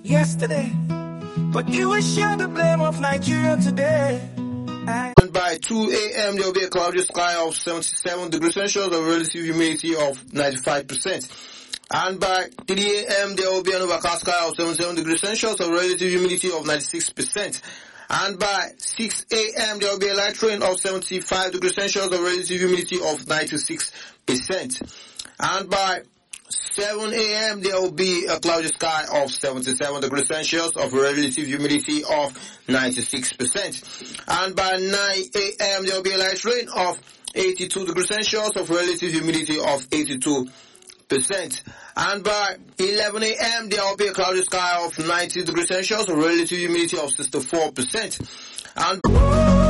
yesterday, but you will share the blame of Nigeria today. And by 2 a.m. there will be a cloudy sky of 77 degrees Celsius, a relative humidity of 95%. And by 3 a.m. there will be an overcast sky of 77 degrees Celsius, a relative humidity of 96%. And by 6 a.m. there will be a light rain of 75 degrees Celsius, a relative humidity of 96%. And by 7 a.m. there will be a cloudy sky of 77 degrees Celsius, of a relative humidity of 96%. And by 9 a.m. there will be a light rain of 82 degrees Celsius, of a relative humidity of 82%. And by 11 a.m. there will be a cloudy sky of 90 degrees Celsius, a relative humidity of 64%. And